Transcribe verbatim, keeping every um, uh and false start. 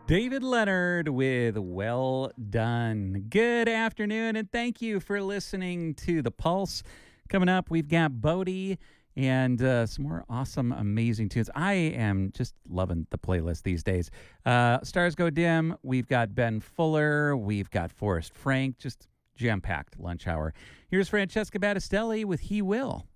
David Leonard with Well Done. Good afternoon, and thank you for listening to The Pulse. Coming up, we've got Bodie and uh, some more awesome, amazing tunes. I am just loving the playlist these days. Uh, Stars Go Dim, we've got Ben Fuller, we've got Forrest Frank, just jam-packed lunch hour. Here's Francesca Battistelli with He Will.